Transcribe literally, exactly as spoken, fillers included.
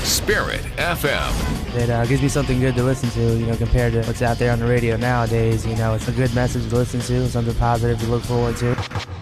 Spirit F M. It uh, gives me something good to listen to, you know, compared to what's out there on the radio nowadays. You know, it's a good message to listen to, something positive to look forward to.